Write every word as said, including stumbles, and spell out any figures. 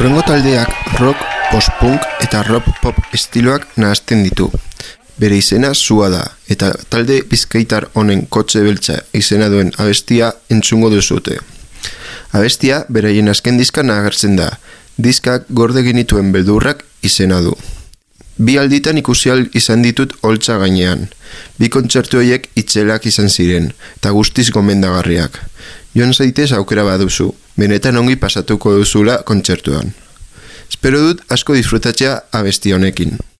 Hurrengo taldeak rock, post-punk eta rock pop estiloak nahasten ditu. Bere izena Sua da, eta talde bizkaitar honen Kotxe Beltza izena duen abestia entzungo duzute. Abestia beraien azken diskan agertzen da, diskak gorde genituen beldurrak izena du. Bi alditan ikusi ahal izan ditut holtza gainean. Bi kontzertu horiek itzelak izan ziren, eta guztiz gomendagarriak. Joan zaitez aukera baduzu, benetan ongi pasatuko duzula kontzertuan. Espero dut asko disfrutatzea abesti honekin.